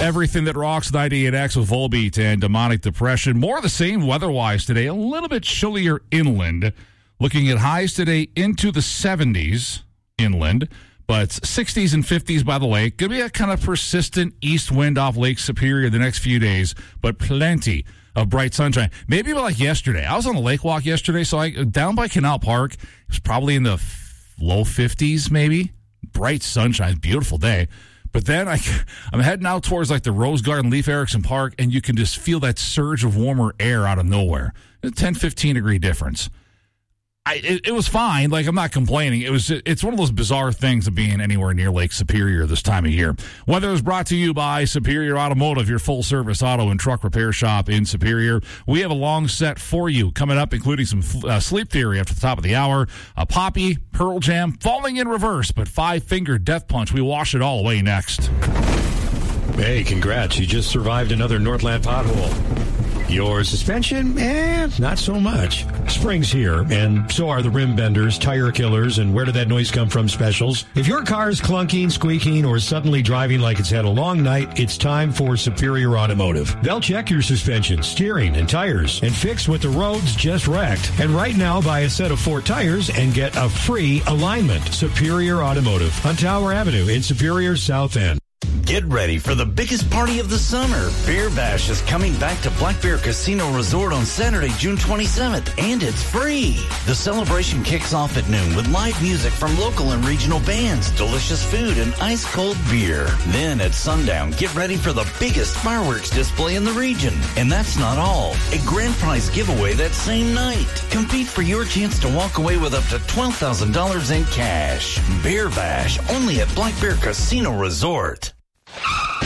Everything that rocks 98X with Volbeat and Demonic Depression. More of the same weather-wise today. A little bit chillier inland. Looking at highs today into the 70s inland, but 60s and 50s by the lake. Going to be a kind of persistent east wind off Lake Superior the next few days, but plenty of bright sunshine. Maybe like yesterday. I was on the lake walk yesterday, so down by Canal Park. It was probably in the low 50s maybe. Bright sunshine, beautiful day. But then I'm heading out towards like the Rose Garden, Leif Erikson Park, and you can just feel that surge of warmer air out of nowhere. A 10, 15 degree difference. It was fine. Like, I'm not complaining. It's one of those bizarre things of being anywhere near Lake Superior this time of year. Weather is brought to you by Superior Automotive, your full-service auto and truck repair shop in Superior. We have a long set for you coming up, including some Sleep Theory after the top of the hour, Poppy, Pearl Jam, Falling in Reverse, but Five Finger Death Punch. We wash it all away next. Hey, congrats. You just survived another Northland pothole. Your suspension? Not so much. Spring's here, and so are the rim benders, tire killers, and where did that noise come from specials. If your car's clunking, squeaking, or suddenly driving like it's had a long night, it's time for Superior Automotive. They'll check your suspension, steering, and tires, and fix what the roads just wrecked. And right now, buy a set of 4 tires and get a free alignment. Superior Automotive on Tower Avenue in Superior South End. Get ready for the biggest party of the summer. Beer Bash is coming back to Black Bear Casino Resort on Saturday, June 27th, and it's free. The celebration kicks off at noon with live music from local and regional bands, delicious food, and ice-cold beer. Then at sundown, get ready for the biggest fireworks display in the region. And that's not all. A grand prize giveaway that same night. Compete for your chance to walk away with up to $12,000 in cash. Beer Bash, only at Black Bear Casino Resort.